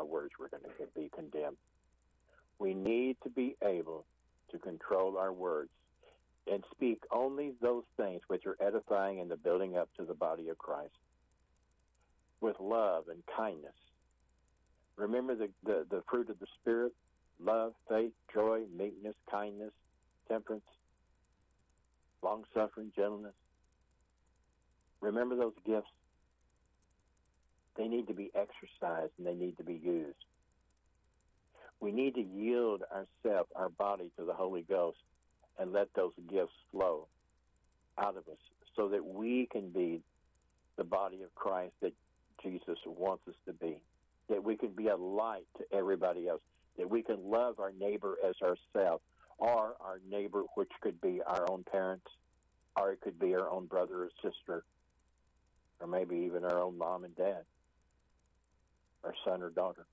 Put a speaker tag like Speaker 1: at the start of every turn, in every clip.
Speaker 1: our words were going to be condemned. We need to be able to control our words and speak only those things which are edifying in the building up to the body of Christ with love and kindness. Remember the fruit of the Spirit: love, faith, joy, meekness, kindness, temperance, long-suffering, gentleness. Remember those gifts. They need to be exercised and they need to be used. We need to yield ourselves, our body, to the Holy Ghost and let those gifts flow out of us so that we can be the body of Christ that Jesus wants us to be, that we can be a light to everybody else, that we can love our neighbor as ourselves, or our neighbor, which could be our own parents, or it could be our own brother or sister, or maybe even our own mom and dad, our son or daughter.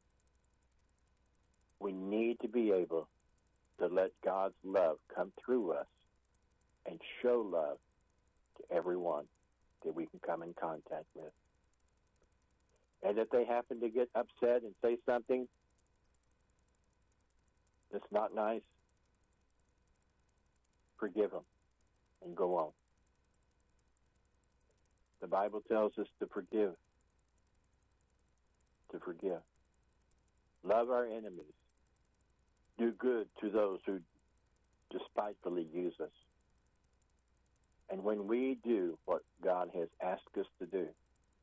Speaker 1: We need to be able to let God's love come through us and show love to everyone that we can come in contact with. And if they happen to get upset and say something that's not nice, forgive them and go on. The Bible tells us to forgive. To forgive. Love our enemies. Do good to those who despitefully use us. And when we do what God has asked us to do,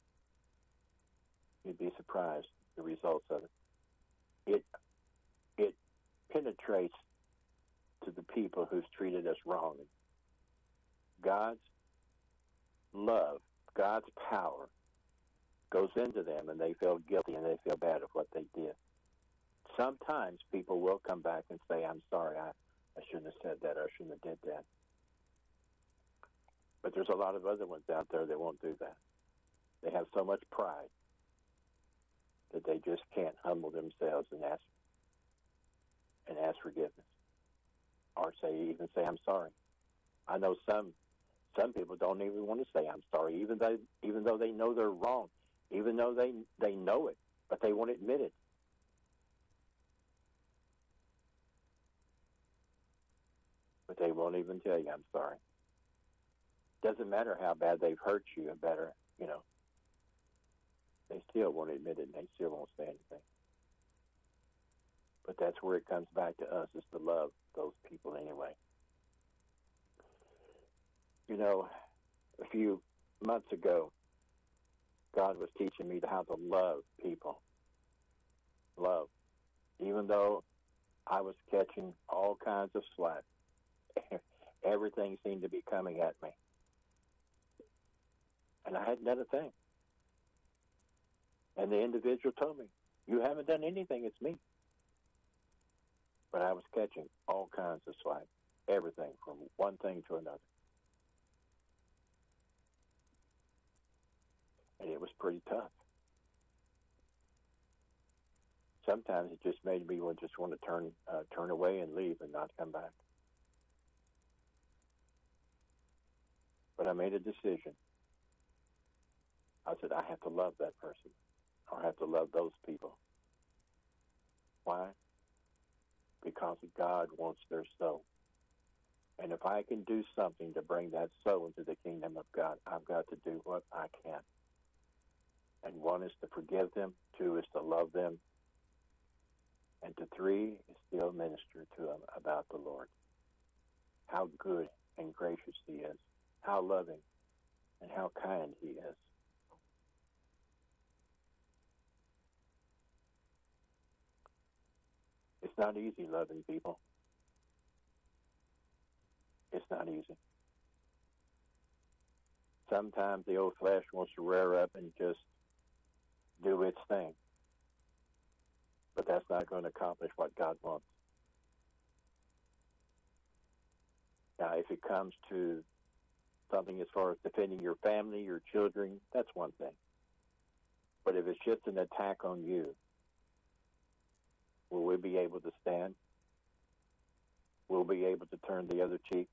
Speaker 1: you'd be surprised the results of it. It penetrates to the people who's treated us wrongly. God's love, God's power goes into them and they feel guilty and they feel bad of what they did. Sometimes people will come back and say, I'm sorry, I shouldn't have said that, or I shouldn't have did that. But there's a lot of other ones out there that won't do that. They have so much pride that they just can't humble themselves and ask forgiveness, or even say I'm sorry. I know some people don't even want to say I'm sorry, even though they know they're wrong, even though they know it, but they won't admit it. But they won't even tell you I'm sorry. Doesn't matter how bad they've hurt you, they still won't admit it and they still won't say anything. But that's where it comes back to us, is to love those people anyway. A few months ago, God was teaching me how to love people. Love. Even though I was catching all kinds of slack, everything seemed to be coming at me. And I hadn't done a thing. And the individual told me, you haven't done anything, it's me. But I was catching all kinds of slack. Everything from one thing to another. And it was pretty tough. Sometimes it just made me just want to turn away and leave and not come back. But I made a decision. I said, I have to love that person. I have to love those people. Why? Because God wants their soul. And if I can do something to bring that soul into the kingdom of God, I've got to do what I can. And one is to forgive them, two is to love them, and to three is still minister to them about the Lord. How good and gracious He is, how loving and how kind He is. It's not easy loving people. It's not easy. Sometimes the old flesh wants to rear up and just do its thing. But that's not going to accomplish what God wants. Now, if it comes to something as far as defending your family, your children, that's one thing. But if it's just an attack on you, will we be able to stand? Will we be able to turn the other cheek?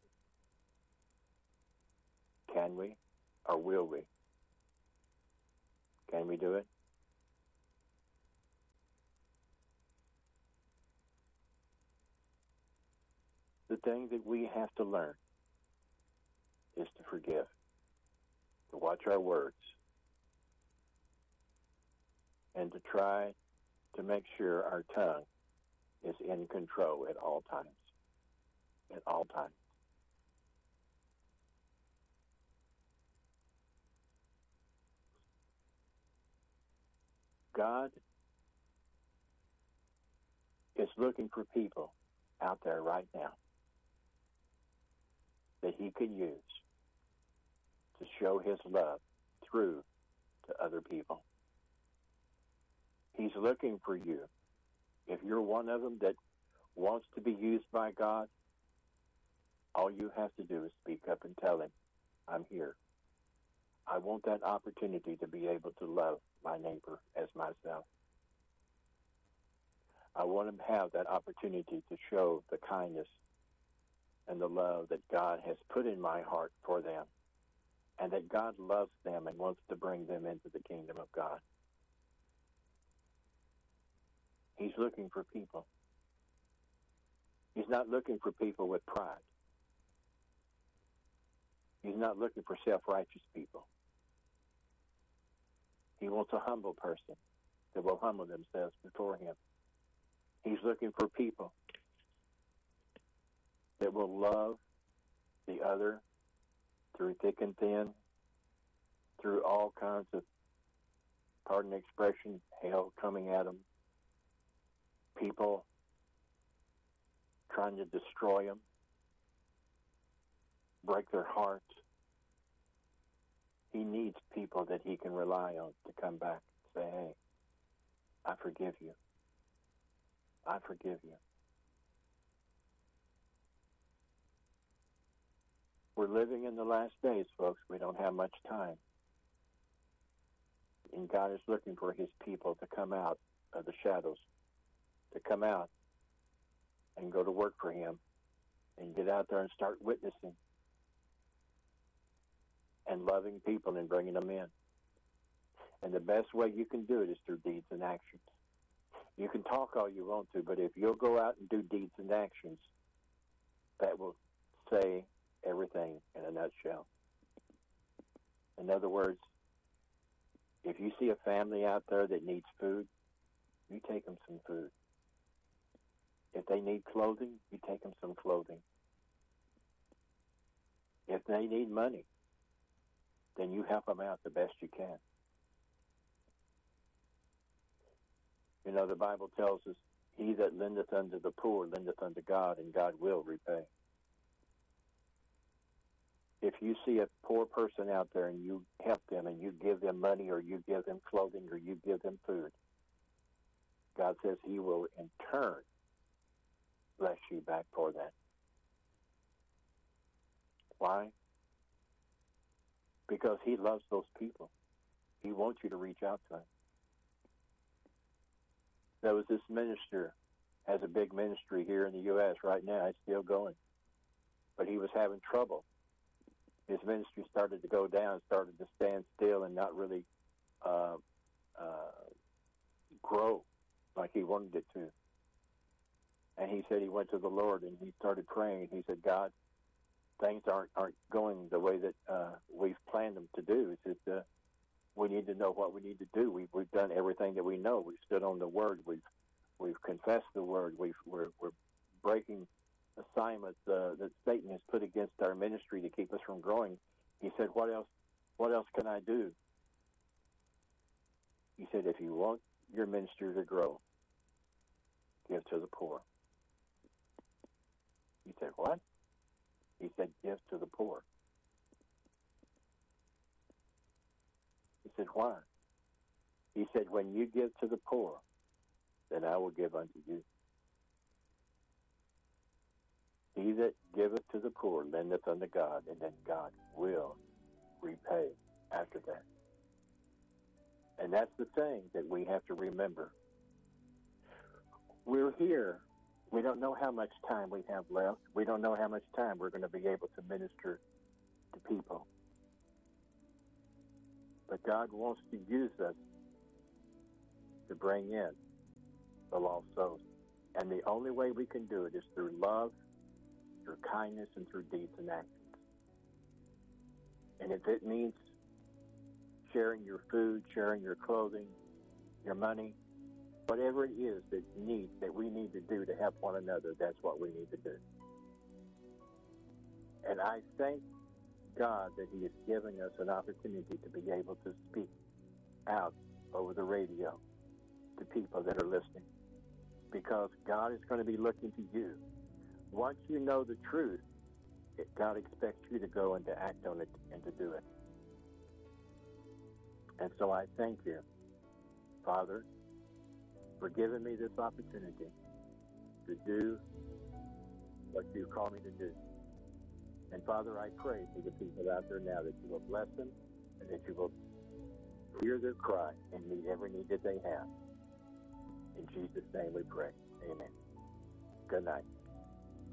Speaker 1: Can we? Or will we? Can we do it? the thing that we have to learn is to forgive, to watch our words, and to try to make sure our tongue is in control at all times. At all times. God is looking for people out there right now that he could use to show his love through to other people. He's looking for you. If you're one of them that wants to be used by God, all you have to do is speak up and tell him, I'm here. I want that opportunity to be able to love my neighbor as myself. I want to have that opportunity to show the kindness and the love that God has put in my heart for them, and that God loves them and wants to bring them into the kingdom of God. He's looking for people. He's not looking for people with pride. He's not looking for self-righteous people. He wants a humble person that will humble themselves before him. He's looking for people that will love the other through thick and thin, through all kinds of, pardon the expression, hell coming at them, people trying to destroy them, break their hearts. He needs people that he can rely on to come back and say, hey, I forgive you. I forgive you. We're living in the last days, folks. We don't have much time. And God is looking for his people to come out of the shadows, to come out and go to work for him and get out there and start witnessing and loving people and bringing them in. And the best way you can do it is through deeds and actions. You can talk all you want to, but if you'll go out and do deeds and actions, that will say everything in a nutshell. In other words, if you see a family out there that needs food, you take them some food. If they need clothing, you take them some clothing. If they need money, then you help them out the best you can. You know, the Bible tells us, he that lendeth unto the poor lendeth unto God, and God will repay. If you see a poor person out there and you help them and you give them money or you give them clothing or you give them food, God says he will in turn bless you back for that. Why? Because he loves those people. He wants you to reach out to him. There was this minister, has a big ministry here in the U.S. right now. It's still going. But he was having trouble. His ministry started to go down, started to stand still and not really grow like he wanted it to. And he said he went to the Lord and he started praying. He said, God, things aren't going the way that we've planned them to do. He said, we need to know what we need to do. We've done everything that we know. We've stood on the word. We've confessed the word. We're breaking assignments that Satan has put against our ministry to keep us from growing. He said, what else can I do? He said, if you want your ministry to grow, give to the poor. He said, what? He said, give to the poor. He said, why? He said, when you give to the poor, then I will give unto you. He that giveth to the poor lendeth unto God, and then God will repay after that. And that's the thing that we have to remember. We're here. We don't know how much time we have left. We don't know how much time we're going to be able to minister to people. But God wants to use us to bring in the lost souls. And the only way we can do it is through love through kindness and through deeds and actions. And if it means sharing your food, sharing your clothing, your money, whatever it is that we need to do to help one another, that's what we need to do. And I thank God that He is giving us an opportunity to be able to speak out over the radio to people that are listening, because God is going to be looking to you. Once you know the truth, God expects you to go and to act on it and to do it. And so I thank you, Father, for giving me this opportunity to do what you call me to do. And Father, I pray for the people out there now that you will bless them and that you will hear their cry and meet every need that they have. In Jesus' name we pray. Amen. Good night.